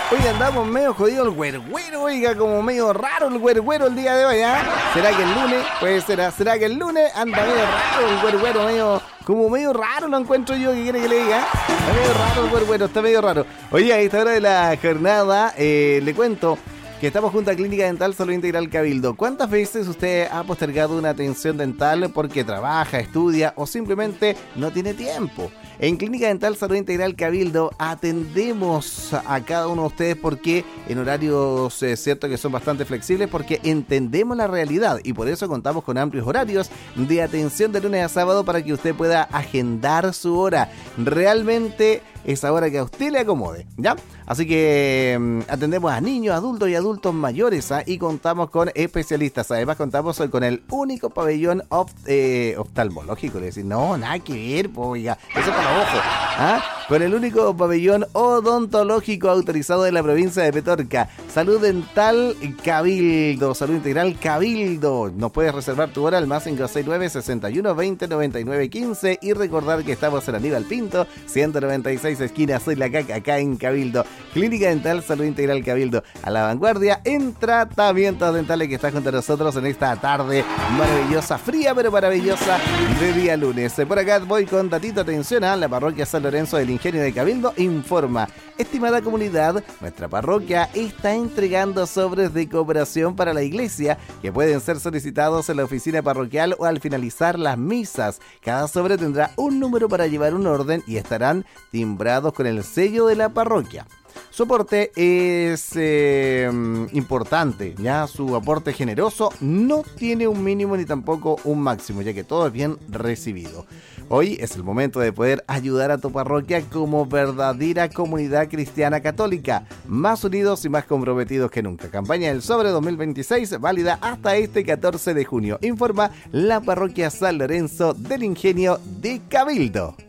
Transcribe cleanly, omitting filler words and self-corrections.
Hoy andamos medio jodido el güergüero, oiga, como medio raro el güergüero el día de hoy, ¿ah? ¿Será que el lunes? Pues será que el lunes anda medio raro el güergüero, medio raro lo encuentro yo, ¿qué quiere que le diga? Está medio raro el güergüero, está medio raro. Oye, a esta hora de la jornada, le cuento que estamos junto a Clínica Dental Salud Integral Cabildo. ¿Cuántas veces usted ha postergado una atención dental porque trabaja, estudia o simplemente no tiene tiempo? En Clínica Dental Salud Integral Cabildo atendemos a cada uno de ustedes porque en horarios cierto que son bastante flexibles, porque entendemos la realidad y por eso contamos con amplios horarios de atención de lunes a sábado para que usted pueda agendar su hora. Realmente esa hora que a usted le acomode, ¿ya? Así que atendemos a niños, adultos y adultos mayores, ¿ah? Y contamos con especialistas. Además contamos hoy con el único pabellón oftalmológico. Le decís, no, nada que ver, oiga, eso para los ojos, ¿ah? Con el único pabellón odontológico autorizado de la provincia de Petorca. Salud Dental Cabildo, Salud Integral Cabildo. Nos puedes reservar tu hora al más 569 61 20 99 15 y recordar que estamos en Aníbal Pinto, 196 esquina Soy la Caca, acá en Cabildo. Clínica Dental Salud Integral Cabildo, a la vanguardia en tratamientos dentales, que está junto a nosotros en esta tarde maravillosa, fría pero maravillosa de día lunes. Por acá voy con datito, atención a la parroquia San Lorenzo del Ingenio de Cabildo informa: estimada comunidad, nuestra parroquia está entregando sobres de cooperación para la iglesia que pueden ser solicitados en la oficina parroquial o al finalizar las misas. Cada sobre tendrá un número para llevar un orden y estarán timbrados con el sello de la parroquia. Su aporte es importante, ya su aporte generoso no tiene un mínimo ni tampoco un máximo, ya que todo es bien recibido. Hoy es el momento de poder ayudar a tu parroquia como verdadera comunidad cristiana católica, más unidos y más comprometidos que nunca. Campaña del Sobre 2026, válida hasta este 14 de junio. Informa la parroquia San Lorenzo del Ingenio de Cabildo.